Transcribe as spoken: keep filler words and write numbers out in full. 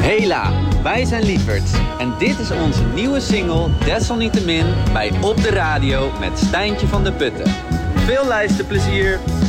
Hela, wij zijn Lieverts en dit is onze nieuwe single Desalniettemin bij Op de Radio met Stijntje van de Putten. Veel luisterplezier!